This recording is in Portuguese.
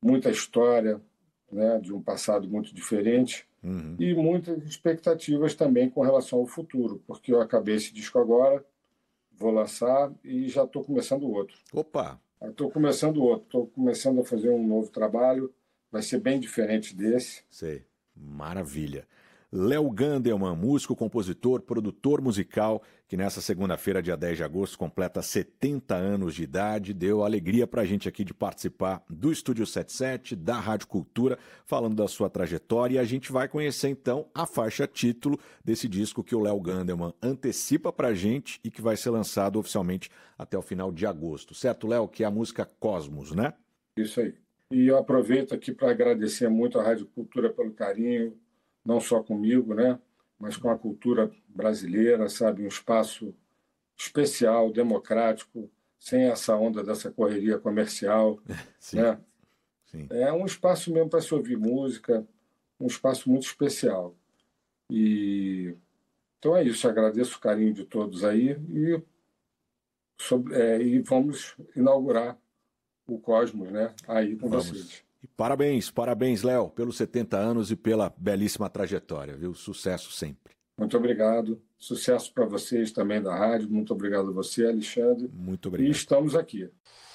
muita história, né, de um passado muito diferente, e muitas expectativas também com relação ao futuro, porque eu acabei esse disco agora, vou lançar e já estou começando outro. Opa! Estou começando a fazer um novo trabalho, vai ser bem diferente desse. Sei, maravilha. Léo Gandelman, músico, compositor, produtor musical, que nessa segunda-feira, dia 10 de agosto, completa 70 anos de idade, deu alegria pra gente aqui de participar do Estúdio 77, da Rádio Cultura, falando da sua trajetória, e a gente vai conhecer então a faixa título desse disco que o Léo Gandelman antecipa pra gente e que vai ser lançado oficialmente até o final de agosto. Certo, Léo? Que é a música Cosmos, né? Isso aí. E eu aproveito aqui para agradecer muito à Rádio Cultura pelo carinho, não só comigo, né, mas com a cultura brasileira, sabe, um espaço especial, democrático, sem essa onda dessa correria comercial, Sim, né? sim. É um espaço mesmo para se ouvir música, um espaço muito especial. E então é isso, agradeço o carinho de todos aí e vamos inaugurar o Cosmos, né, aí com Vamos. vocês. E parabéns, Léo, pelos 70 anos e pela belíssima trajetória, viu? Sucesso sempre. Muito obrigado. Sucesso para vocês também da rádio. Muito obrigado a você, Alexandre. Muito E obrigado. estamos aqui.